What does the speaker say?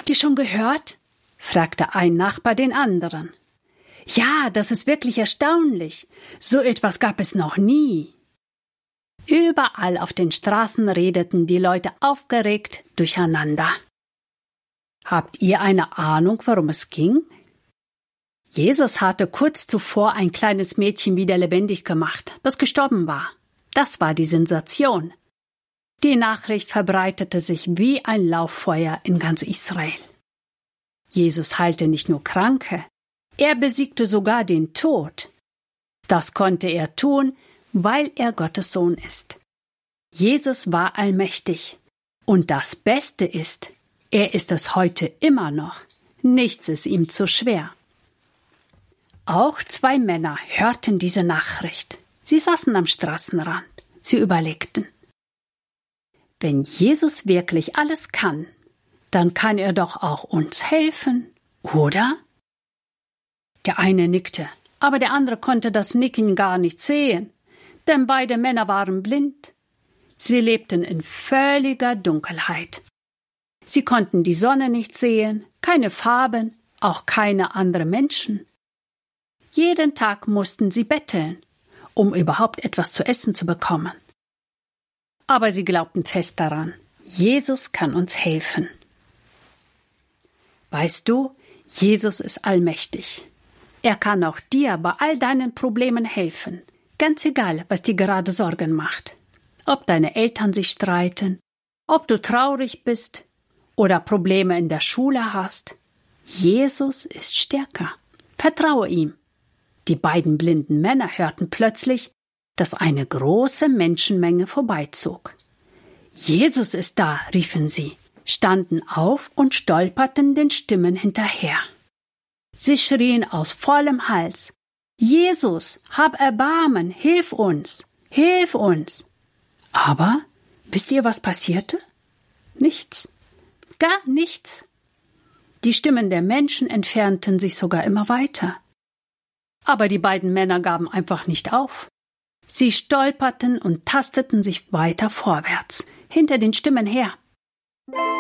Habt ihr schon gehört?, fragte ein Nachbar den anderen. Ja, das ist wirklich erstaunlich. So etwas gab es noch nie. Überall auf den Straßen redeten die Leute aufgeregt durcheinander. Habt ihr eine Ahnung, worum es ging? Jesus hatte kurz zuvor ein kleines Mädchen wieder lebendig gemacht, das gestorben war. Das war die Sensation. Die Nachricht verbreitete sich wie ein Lauffeuer in ganz Israel. Jesus heilte nicht nur Kranke, er besiegte sogar den Tod. Das konnte er tun, weil er Gottes Sohn ist. Jesus war allmächtig. Und das Beste ist, er ist es heute immer noch. Nichts ist ihm zu schwer. Auch 2 Männer hörten diese Nachricht. Sie saßen am Straßenrand. Sie überlegten: Wenn Jesus wirklich alles kann, dann kann er doch auch uns helfen, oder? Der eine nickte, aber der andere konnte das Nicken gar nicht sehen, denn beide Männer waren blind. Sie lebten in völliger Dunkelheit. Sie konnten die Sonne nicht sehen, keine Farben, auch keine anderen Menschen. Jeden Tag mussten sie betteln, um überhaupt etwas zu essen zu bekommen. Aber sie glaubten fest daran, Jesus kann uns helfen. Weißt du, Jesus ist allmächtig. Er kann auch dir bei all deinen Problemen helfen, ganz egal, was dir gerade Sorgen macht. Ob deine Eltern sich streiten, ob du traurig bist oder Probleme in der Schule hast. Jesus ist stärker. Vertraue ihm. Die beiden blinden Männer hörten plötzlich, dass eine große Menschenmenge vorbeizog. Jesus ist da, riefen sie, standen auf und stolperten den Stimmen hinterher. Sie schrien aus vollem Hals: Jesus, hab Erbarmen, hilf uns, hilf uns! Aber wisst ihr, was passierte? Nichts. Gar nichts. Die Stimmen der Menschen entfernten sich sogar immer weiter. Aber die beiden Männer gaben einfach nicht auf. Sie stolperten und tasteten sich weiter vorwärts, hinter den Stimmen her.